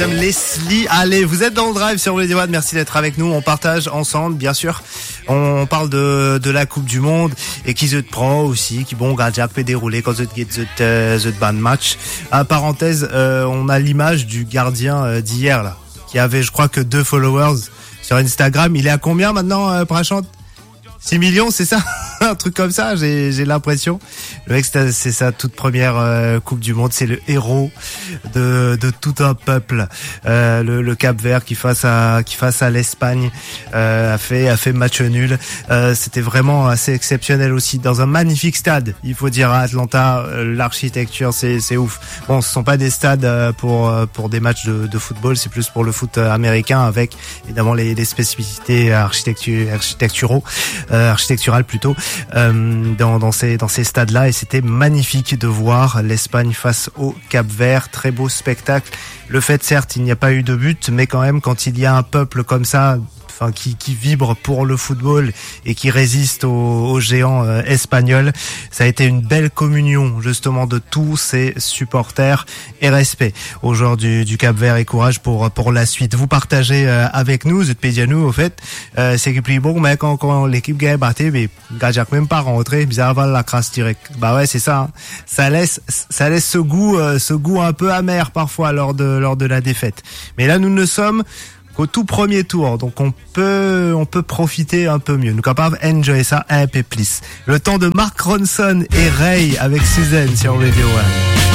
Leslie, allez, vous êtes dans le drive sur Radio One, merci d'être avec nous, on partage ensemble, bien sûr, on parle de la Coupe du Monde et qui se prend aussi, qui bon, Gajak peut dérouler quand the ban match. Parenthèse, on a l'image du gardien d'hier, là, qui avait, je crois que 2 followers sur Instagram, il est à combien maintenant, Prachante? 6 millions, c'est ça? Un truc comme ça, j'ai l'impression. Le mec, c'est sa toute première Coupe du Monde. C'est le héros de tout un peuple. Le Cap-Vert qui face à l'Espagne a fait match nul. C'était vraiment assez exceptionnel aussi dans un magnifique stade. Il faut dire à Atlanta, l'architecture, c'est ouf. Bon, ce sont pas des stades pour des matchs de football, c'est plus pour le foot américain avec évidemment les spécificités architecturales plutôt dans ces stades-là, et c'était magnifique de voir l'Espagne face au Cap-Vert. Très beau spectacle. Le fait, certes, il n'y a pas eu de but, mais quand même, quand il y a un peuple comme ça, qui vibre pour le football et qui résiste aux géants espagnols, ça a été une belle communion justement de tous ces supporters, et respect aux joueurs du Cap-Vert et courage pour la suite. Vous partagez avec nous, vous êtes pédianou au fait, c'est que plus bon, mais quand l'équipe gagne batté, mais Gajak même pas rentré, bizarre la crasse direct. Bah ouais, c'est ça, hein. Ça laisse ce goût un peu amer parfois lors de la défaite. Mais là, nous ne sommes qu'au tout premier tour, donc on peut profiter un peu mieux. Nous capables enjoy ça un peu plus. Le temps de Mark Ronson et Ray avec Suzanne sur Radio One.